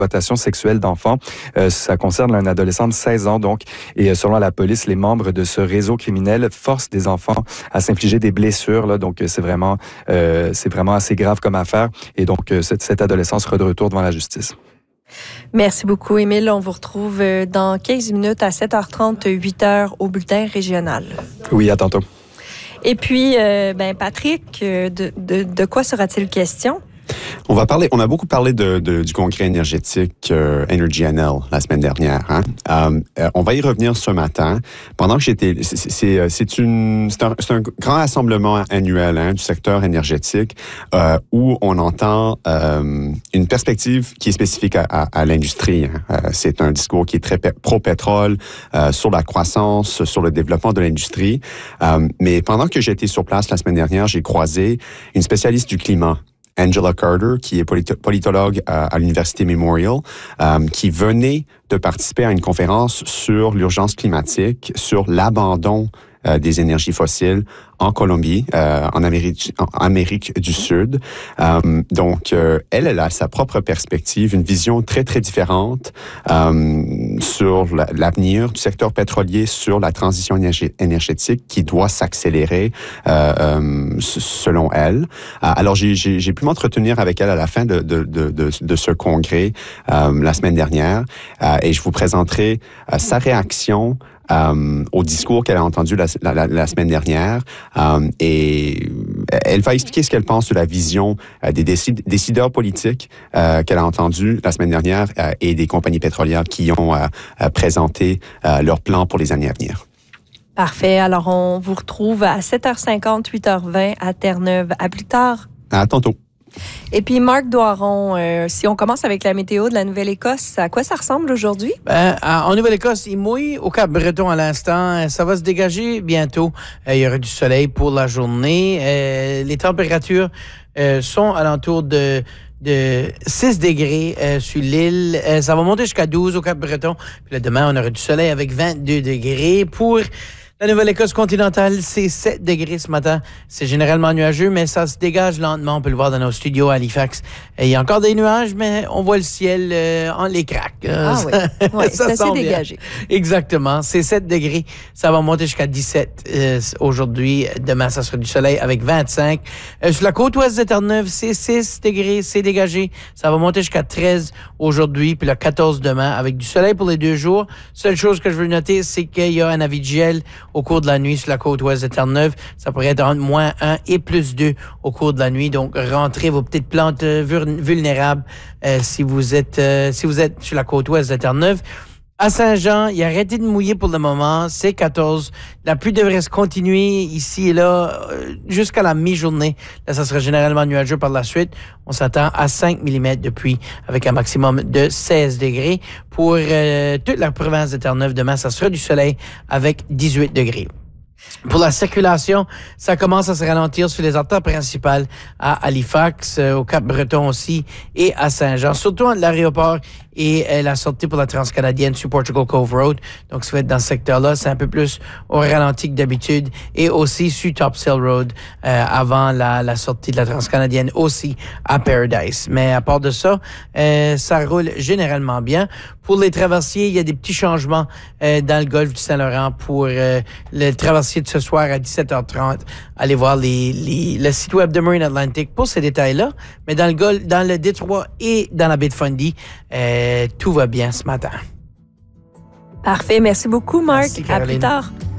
exploitation sexuelle d'enfants. Ça concerne un adolescent de 16 ans, donc. Et selon la police, les membres de ce réseau criminel forcent des enfants à s'infliger des blessures. Là, donc, c'est vraiment assez grave comme affaire. Et donc, cet adolescent sera de retour devant la justice. Merci beaucoup, Émile. On vous retrouve dans 15 minutes à 7h30, 8h au bulletin régional. Oui, à tantôt. Et puis, Patrick, de quoi sera-t-il question? On a beaucoup parlé du congrès énergétique EnergyNL la semaine dernière. On va y revenir ce matin. Pendant que c'est un grand rassemblement annuel du secteur énergétique où on entend une perspective qui est spécifique à l'industrie. C'est un discours qui est très pro-pétrole, sur la croissance, sur le développement de l'industrie. Mais pendant que j'étais sur place la semaine dernière, j'ai croisé une spécialiste du climat, Angela Carter, qui est politologue à l'Université Memorial, qui venait de participer à une conférence sur l'urgence climatique, sur l'abandon des énergies fossiles en Colombie, en Amérique du Sud. Donc, elle a sa propre perspective, une vision très, très différente sur l'avenir du secteur pétrolier, sur la transition énergétique qui doit s'accélérer selon elle. Alors, j'ai pu m'entretenir avec elle à la fin de ce congrès la semaine dernière et je vous présenterai sa réaction au discours qu'elle a entendu la semaine dernière. Et elle va expliquer ce qu'elle pense de la vision des décideurs politiques qu'elle a entendu la semaine dernière et des compagnies pétrolières qui ont présenté leurs plans pour les années à venir. Parfait. Alors, on vous retrouve à 7h50, 8h20 à Terre-Neuve. À plus tard. À tantôt. Et puis, Marc Doiron, si on commence avec la météo de la Nouvelle-Écosse, à quoi ça ressemble aujourd'hui? En Nouvelle-Écosse, il mouille au Cap-Breton à l'instant. Ça va se dégager bientôt. Il y aura du soleil pour la journée. Les températures sont alentour de 6 degrés sur l'île. Ça va monter jusqu'à 12 au Cap-Breton. Puis là, demain, on aura du soleil avec 22 degrés. Pour la Nouvelle-Écosse continentale, c'est 7 degrés ce matin. C'est généralement nuageux, mais ça se dégage lentement. On peut le voir dans nos studios à Halifax. Il y a encore des nuages, mais on voit le ciel en les craques. Oui, c'est assez dégagé. Exactement. C'est 7 degrés. Ça va monter jusqu'à 17 aujourd'hui. Demain, ça sera du soleil avec 25. Sur la côte ouest de Terre-Neuve, c'est 6 degrés. C'est dégagé. Ça va monter jusqu'à 13 aujourd'hui, puis le 14 demain, avec du soleil pour les 2 jours. Seule chose que je veux noter, c'est qu'il y a un avis de gel au cours de la nuit sur la côte ouest de Terre-Neuve. Ça pourrait être entre -1 et +2 au cours de la nuit. Donc, rentrez vos petites plantes vulnérables si vous êtes sur la côte ouest de Terre-Neuve. À Saint-Jean, il a arrêté de mouiller pour le moment. C'est 14. La pluie devrait se continuer ici et là jusqu'à la mi-journée. Là, ça sera généralement nuageux par la suite. On s'attend à 5 mm de pluie avec un maximum de 16 degrés. Pour toute la province de Terre-Neuve, demain, ça sera du soleil avec 18 degrés. Pour la circulation, ça commence à se ralentir sur les artères principales à Halifax, au Cap-Breton aussi et à Saint-Jean, surtout entre l'aéroport et la sortie pour la transcanadienne sur Portugal Cove Road. Donc, ça va être dans ce secteur-là, c'est un peu plus au ralenti que d'habitude et aussi sur Topsail Road avant la sortie de la transcanadienne aussi à Paradise. Mais à part de ça, ça roule généralement bien. Pour les traversiers, il y a des petits changements dans le golfe du Saint-Laurent pour le traversier de ce soir à 17h30. Allez voir le site web de Marine Atlantic pour ces détails-là. Mais dans le Détroit et dans la baie de Fundy, tout va bien ce matin. Parfait. Merci beaucoup, Marc. Merci, à plus tard.